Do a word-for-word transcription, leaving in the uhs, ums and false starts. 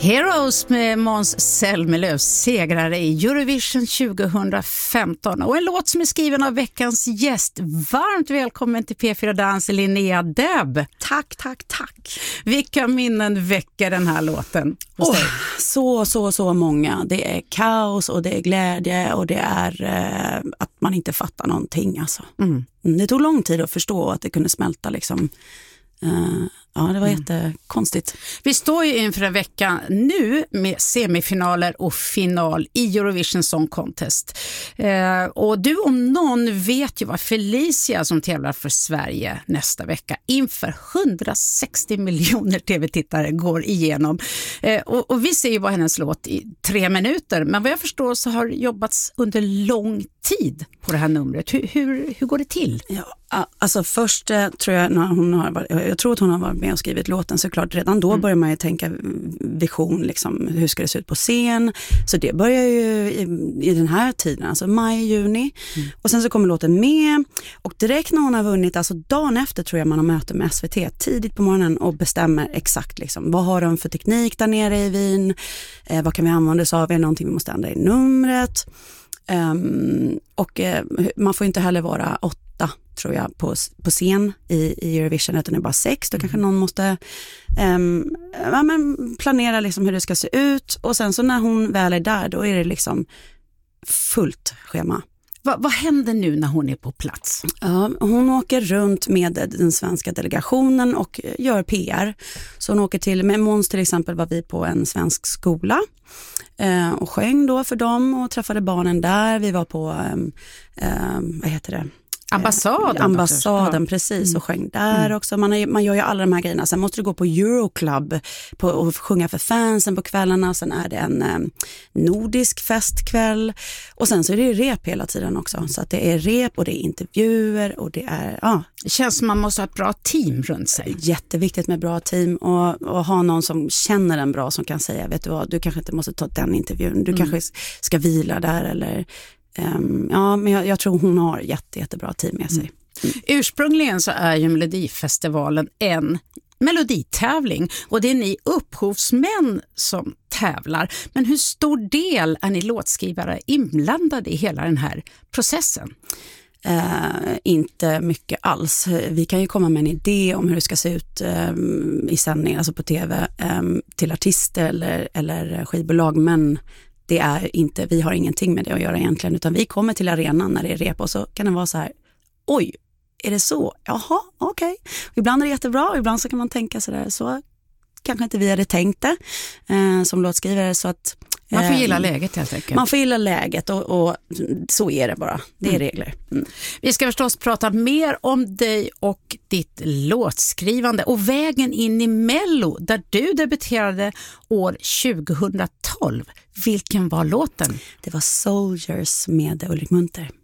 Heroes med Måns Zelmerlöw, segrare i Eurovision tjugohundrafemton, och en låt som är skriven av veckans gäst. Varmt välkommen till P fyra Dans, Linnea Deb. Tack, tack, tack. Vilka minnen väcker den här låten hos oh, dig? Så, så, så många. Det är kaos och det är glädje och det är eh, att man inte fattar någonting. Alltså. Mm. Det tog lång tid att förstå att det kunde smälta liksom. Uh, ja, det var mm. jättekonstigt. Vi står ju inför en vecka nu med semifinaler och final i Eurovision Song Contest. Uh, och du om någon vet ju vad Felicia som tävlar för Sverige nästa vecka inför hundrasextio miljoner tv-tittare går igenom. Uh, och, och vi ser ju bara hennes låt i tre minuter, men vad jag förstår så har det jobbats under lång tid på det här numret. Hur, hur, hur går det till? Ja, alltså först tror jag när hon har varit, jag tror att hon har varit med och skrivit låten, såklart redan då mm. börjar man ju tänka vision, liksom, hur ska det se ut på scen, så det börjar ju i, i den här tiden, alltså maj, juni mm. och sen så kommer låten med och direkt när hon har vunnit, alltså dagen efter tror jag man har möte med S V T tidigt på morgonen och bestämmer exakt liksom, vad har de för teknik där nere i Wien, eh, vad kan vi använda oss av, är det någonting vi måste ändra i numret. Um, och uh, man får inte heller vara åtta tror jag på, på scen i, i Eurovision, utan det är bara sex, då mm. kanske någon måste um, ja, men planera liksom hur det ska se ut, och sen så när hon väl är där, då är det liksom fullt schema. Va, vad händer nu när hon är på plats? Ja, hon åker runt med den svenska delegationen och gör P R. Så hon åker till, med Måns till exempel var vi på en svensk skola eh, och sjöng då för dem och träffade barnen där. Vi var på, eh, eh, vad heter det? Ambassaden. Ambassaden, precis, mm. och sjöng där mm. också. Man, är, man gör ju alla de här grejerna. Sen måste du gå på Euroclub på, och sjunga för fansen på kvällarna. Sen är det en eh, nordisk festkväll. Och sen så är det ju rep hela tiden också. Så att det är rep och det är intervjuer och det är... Ja. Det känns som man måste ha ett bra team runt sig. Jätteviktigt med bra team och, och ha någon som känner en bra, som kan säga, vet du vad, du kanske inte måste ta den intervjun. Du mm. kanske ska vila där eller... Um, ja, men jag, jag tror hon har jätte, jättebra team med sig. Mm. Ursprungligen så är ju Melodifestivalen en meloditävling och det är ni upphovsmän som tävlar. Men hur stor del är ni låtskrivare inblandade i hela den här processen? Uh, inte mycket alls. Vi kan ju komma med en idé om hur det ska se ut um, i sändning, alltså på tv, um, till artister eller, eller skivbolag, men det är inte, vi har ingenting med det att göra egentligen, utan vi kommer till arenan när det är rep och så kan det vara så här, oj, är det så? Jaha, okej. Okay. Ibland är det jättebra, ibland så kan man tänka så där, så kanske inte vi hade tänkt det eh, som låtskrivare, så att man får gilla läget helt enkelt. Man får gilla läget och, och så är det bara. Det är mm. regler. Mm. Vi ska förstås prata mer om dig och ditt låtskrivande och vägen in i Mello där du debuterade år tjugohundratolv. Vilken var låten? Det var Soldiers med Ulrik Munther.